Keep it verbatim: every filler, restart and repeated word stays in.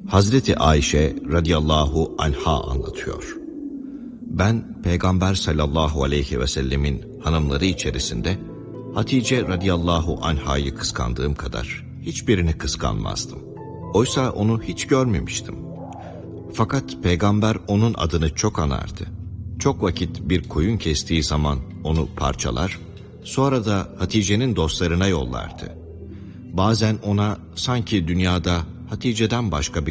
Hazreti Ayşe radıyallahu anha anlatıyor. Ben Peygamber sallallahu aleyhi ve sellemin hanımları içerisinde Hatice radıyallahu anhayı kıskandığım kadar hiçbirini kıskanmazdım. Oysa onu hiç görmemiştim. Fakat Peygamber onun adını çok anardı. Çok vakit bir koyun kestiği zaman onu parçalar, sonra da Hatice'nin dostlarına yollardı. Bazen ona sanki dünyada Hatice'den başka bir